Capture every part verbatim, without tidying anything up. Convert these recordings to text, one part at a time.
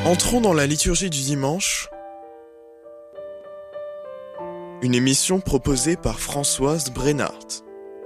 Entrons dans la liturgie du dimanche, une émission proposée par Françoise Brennart.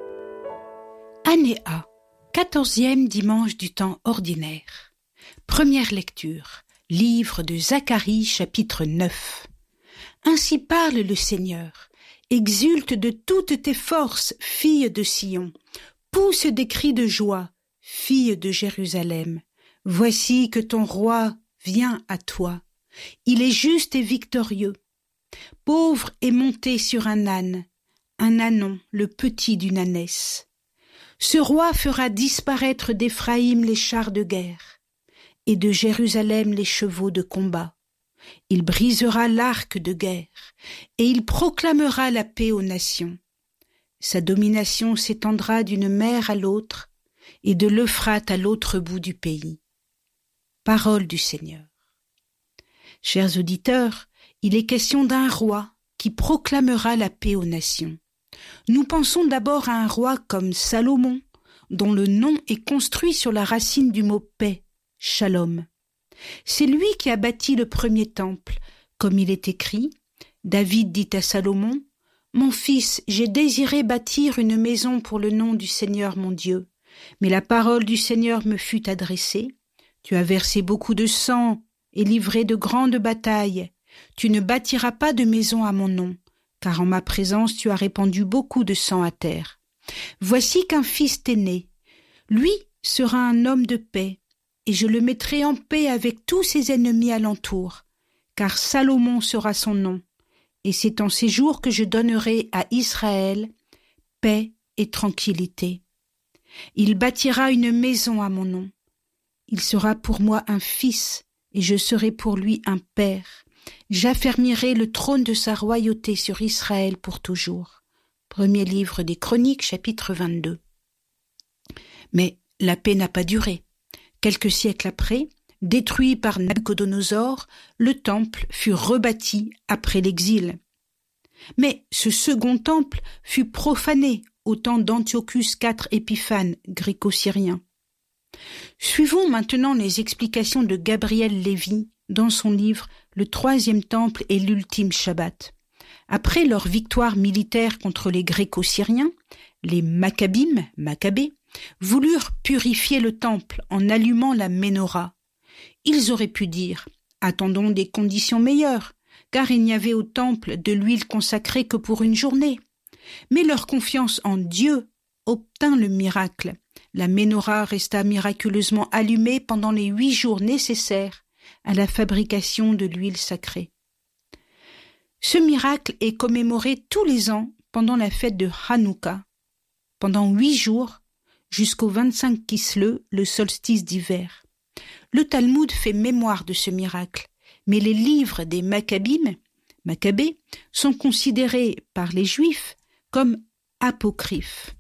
Année A, quatorzième dimanche du temps ordinaire. Première lecture, livre de Zacharie, chapitre neuf. Ainsi parle le Seigneur. Exulte de toutes tes forces, fille de Sion. Pousse des cris de joie, fille de Jérusalem. Voici que ton roi vient à toi. Il est juste et victorieux. Pauvre et monté sur un âne, un ânon, le petit d'une ânesse. Ce roi fera disparaître d'Éphraïm les chars de guerre, et de Jérusalem les chevaux de combat. Il brisera l'arc de guerre, et il proclamera la paix aux nations. Sa domination s'étendra d'une mer à l'autre, et de l'Euphrate à l'autre bout du pays. Parole du Seigneur. Chers auditeurs, il est question d'un roi qui proclamera la paix aux nations. Nous pensons d'abord à un roi comme Salomon, dont le nom est construit sur la racine du mot paix, shalom. C'est lui qui a bâti le premier temple. Comme il est écrit, David dit à Salomon, « Mon fils, j'ai désiré bâtir une maison pour le nom du Seigneur mon Dieu, mais la parole du Seigneur me fut adressée. Tu as versé beaucoup de sang et livré de grandes batailles. Tu ne bâtiras pas de maison à mon nom, car en ma présence tu as répandu beaucoup de sang à terre. Voici qu'un fils t'est né. Lui sera un homme de paix, et je le mettrai en paix avec tous ses ennemis alentour, car Salomon sera son nom, et c'est en ces jours que je donnerai à Israël paix et tranquillité. Il bâtira une maison à mon nom. Il sera pour moi un fils, et je serai pour lui un père. J'affermirai le trône de sa royauté sur Israël pour toujours. Premier livre des Chroniques, chapitre vingt-deux. Mais la paix n'a pas duré. Quelques siècles après, détruit par Nabuchodonosor, le temple fut rebâti après l'exil. Mais ce second temple fut profané au temps d'Antiochus quatre Épiphane, gréco-syrien. Suivons maintenant les explications de Gabriel Lévy dans son livre « Le troisième temple et l'ultime Shabbat ». Après leur victoire militaire contre les Gréco-Syriens, les Maccabim, Maccabées, voulurent purifier le temple en allumant la Ménorah. Ils auraient pu dire « Attendons des conditions meilleures », car il n'y avait au temple de l'huile consacrée que pour une journée. Mais leur confiance en Dieu obtint le miracle. La Ménorah resta miraculeusement allumée pendant les huit jours nécessaires à la fabrication de l'huile sacrée. Ce miracle est commémoré tous les ans pendant la fête de Hanouka, pendant huit jours jusqu'au vingt-cinq Kislev, le solstice d'hiver. Le Talmud fait mémoire de ce miracle, mais les livres des Maccabim, Maccabées, sont considérés par les Juifs comme apocryphes.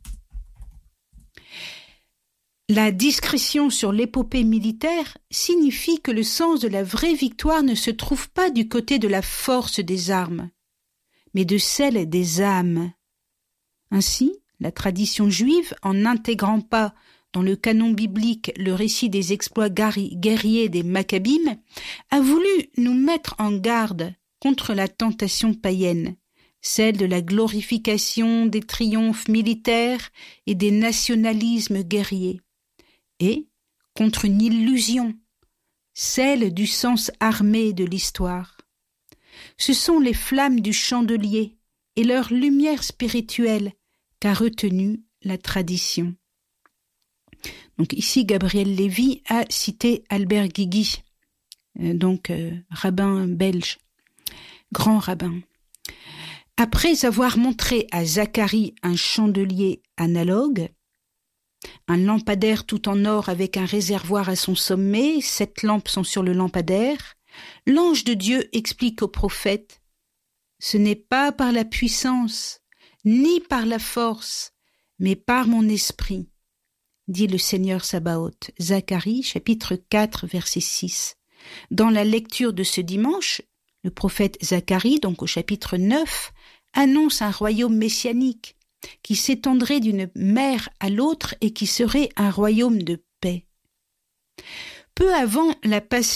La discrétion sur l'épopée militaire signifie que le sens de la vraie victoire ne se trouve pas du côté de la force des armes, mais de celle des âmes. Ainsi, la tradition juive, en n'intégrant pas dans le canon biblique le récit des exploits guerriers des Maccabim, a voulu nous mettre en garde contre la tentation païenne, celle de la glorification des triomphes militaires et des nationalismes guerriers, et contre une illusion, celle du sens armé de l'histoire. Ce sont les flammes du chandelier et leur lumière spirituelle qu'a retenu la tradition. Donc ici, Gabriel Lévy a cité Albert Guigui, euh, donc euh, rabbin belge, grand rabbin. Après avoir montré à Zacharie un chandelier analogue, un lampadaire tout en or avec un réservoir à son sommet, sept lampes sont sur le lampadaire, l'ange de Dieu explique au prophète « Ce n'est pas par la puissance, ni par la force, mais par mon esprit, dit le Seigneur Sabaoth. » Zacharie, chapitre quatre, verset six. Dans la lecture de ce dimanche, le prophète Zacharie, donc au chapitre neuf, annonce un royaume messianique qui s'étendrait d'une mer à l'autre et qui serait un royaume de paix. Peu avant la passion